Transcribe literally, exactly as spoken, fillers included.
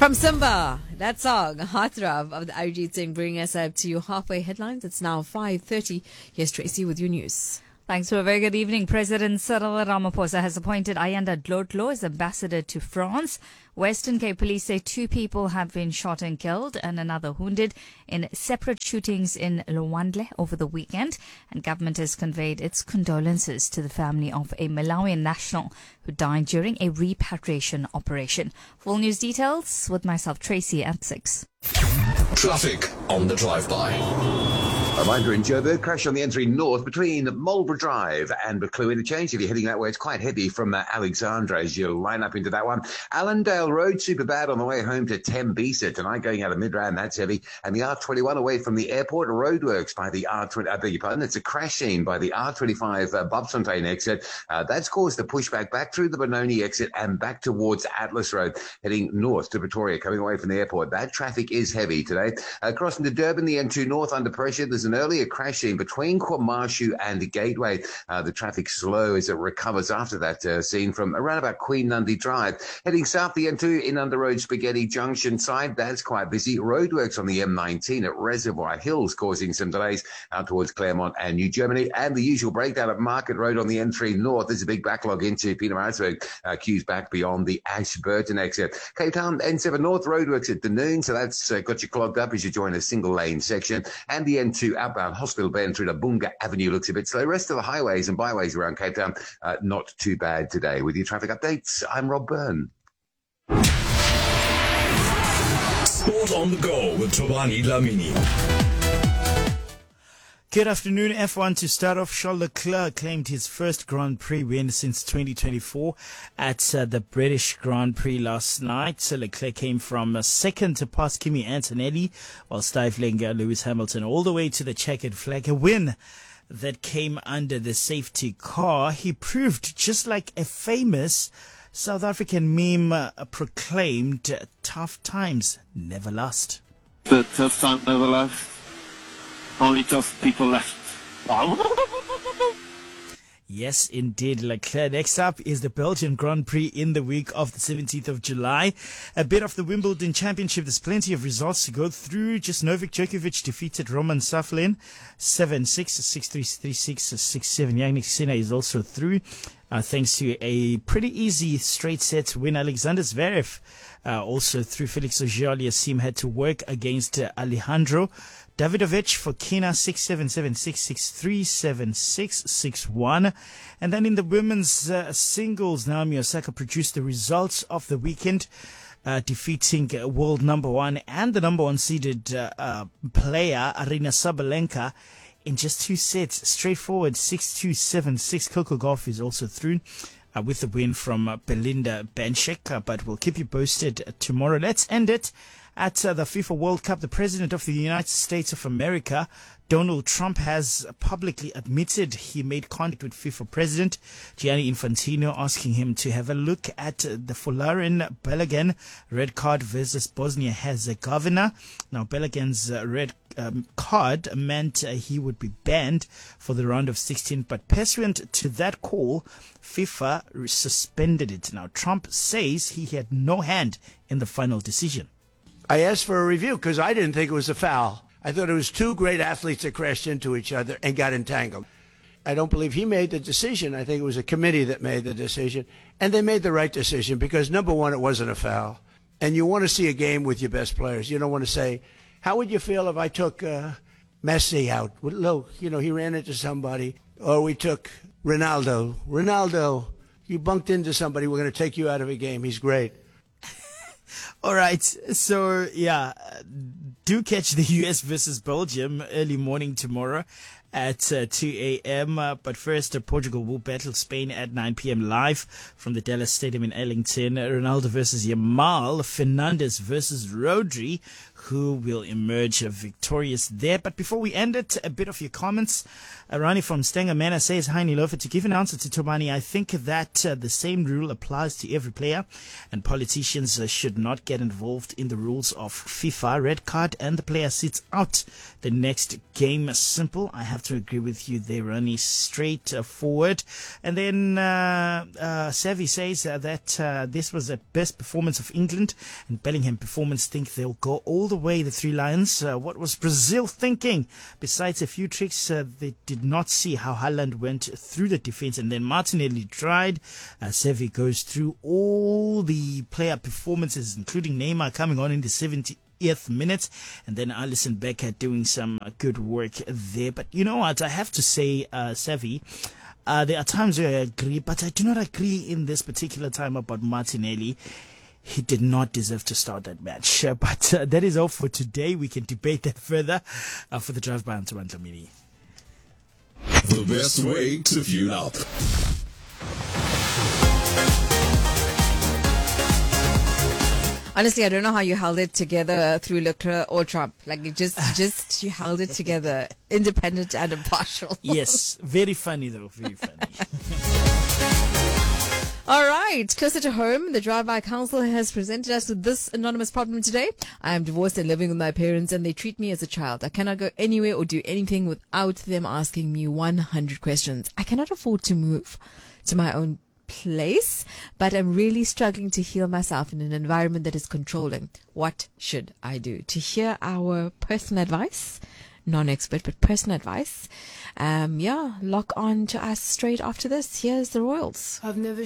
From Simba, that song, Heartthrob of the Arijit Singh, bringing us up to your halfway headlines. It's now five thirty. Here's Tracy with your news. Thanks for a very good evening. President Cyril Ramaphosa has appointed Ayanda Dlotlo as ambassador to France. Western Cape police say two people have been shot and killed and another wounded in separate shootings in Luandle over the weekend. And government has conveyed its condolences to the family of a Malawian national who died during a repatriation operation. Full news details with myself, Tracy, at six. Traffic on the drive-by. A reminder in Joburg, crash on the N three North between Marlborough Drive and Buccleuch Interchange. If you're heading that way, it's quite heavy from uh, Alexandra as you line up into that one. Allendale Road, super bad on the way home to Tembisa tonight, going out of Midrand, that's heavy. And the R twenty-one away from the airport, roadworks by the R twenty, I beg your pardon, it's a crash scene by the R twenty-five uh, Bobsfontein exit. Uh, that's caused a pushback back through the Benoni exit and back towards Atlas Road, heading north to Pretoria, coming away from the airport. That traffic is heavy today. Uh, crossing to Durban, the N two North under pressure. There's an earlier crash scene between KwaMashu and the Gateway. Uh, the traffic slow as it recovers after that uh, scene from around about Queen Nundy Drive. Heading south, the N two in Underroad Spaghetti Junction side. That's quite busy. Roadworks on the M nineteen at Reservoir Hills causing some delays out towards Claremont and New Germany. And the usual breakdown at Market Road on the N three North. There's a big backlog into Pietermaritzburg. Uh, queues back beyond the Ashburton exit. Cape Town N seven North roadworks at Dunoon. So that's uh, got you clogged up as you join a single lane section. And the N two outbound Hospital Bend through the Bunga Avenue looks a bit slow. Rest of the highways and byways around Cape Town, uh, not too bad today. With your traffic updates, I'm Rob Byrne. Sport on the go with Tobani Dlamini. Good afternoon, F one. To start off, Charles Leclerc claimed his first Grand Prix win since twenty twenty-four at uh, the British Grand Prix last night. So Leclerc came from uh, second to pass Kimi Antonelli while stifling uh, Lewis Hamilton all the way to the checkered flag. A win that came under the safety car. He proved, just like a famous South African meme uh, proclaimed, uh, tough times never last. The tough times never last. Only tough people left. Yes, indeed, Leclerc. Next up is the Belgian Grand Prix in the week of the seventeenth of July. A bit of the Wimbledon Championship. There's plenty of results to go through. Just Novak Djokovic defeated Roman Saflin seven six, six three, three six, six seven. Yannick Sinner is also through. Uh, thanks to a pretty easy straight set win. Alexander Zverev uh, also through. Felix Auger-Aliassime had to work against uh, Alejandro Davidovich for Kina six seven seven six six three seven six six one. And then in the women's uh, singles, Naomi Osaka produced the results of the weekend, uh, defeating uh, world number one and the number one seeded uh, uh, player Aryna Sabalenka in just two sets. Straightforward six two seven six. Coco Gauff is also through uh, with the win from uh, Belinda Bencic, uh, but we'll keep you posted uh, tomorrow. Let's end it at uh, the FIFA World Cup. The President of the United States of America, Donald Trump, has publicly admitted he made contact with FIFA President Gianni Infantino, asking him to have a look at uh, the Folarin Balogun red card versus Bosnia-Herzegovina. Now, Balogun's uh, red um, card meant uh, he would be banned for the round of sixteen, but pursuant to that call, FIFA suspended it. Now, Trump says he had no hand in the final decision. I asked for a review because I didn't think it was a foul. I thought it was two great athletes that crashed into each other and got entangled. I don't believe he made the decision. I think it was a committee that made the decision. And they made the right decision because, number one, it wasn't a foul. And you want to see a game with your best players. You don't want to say, how would you feel if I took uh, Messi out? Look, you know, he ran into somebody. Or we took Ronaldo. Ronaldo, you bunked into somebody. We're going to take you out of a game. He's great. All right, so yeah, do catch the U S versus Belgium early morning tomorrow at uh, two a.m. Uh, but first, uh, Portugal will battle Spain at nine p.m. live from the Dallas Stadium in Ellington. Uh, Ronaldo versus Yamal, Fernandes versus Rodri, who will emerge uh, victorious there. But before we end it, a bit of your comments. Uh, Rani from Stenger Manor says, hi Nilofa, to give an answer to Tobani, I think that uh, the same rule applies to every player and politicians uh, should not get involved in the rules of FIFA. Red card and the player sits out the next game. Simple. I have have to agree with you there, Ronnie. Straightforward. And then uh, uh, Savvy says uh, that uh, this was the best performance of England, and Bellingham performance think they'll go all the way, the Three Lions. Uh, what was Brazil thinking? Besides a few tricks, uh, they did not see how Haaland went through the defense, and then Martinelli tried. Uh, Savvy goes through all the player performances, including Neymar coming on in the seventieth minute, and then Alisson Becker doing some uh, good work there. But you know what? I have to say, uh, Savvy, uh, there are times where I agree, but I do not agree in this particular time about Martinelli. He did not deserve to start that match. Uh, but uh, that is all for today. We can debate that further uh, for the drive by on Tobani Dlamini. The best way to fuel up. Honestly, I don't know how you held it together through Leclerc or Trump. Like, you just, just, you held it together, independent and impartial. Yes, very funny though, very funny. All right, closer to home, the Drive-By Council has presented us with this anonymous problem today. I am divorced and living with my parents, and they treat me as a child. I cannot go anywhere or do anything without them asking me one hundred questions. I cannot afford to move to my own place, but I'm really struggling to heal myself in an environment that is controlling. What should I do? To hear our personal advice, non-expert, but personal advice, um, yeah, lock on to us straight after this. Here's the Royals. I've never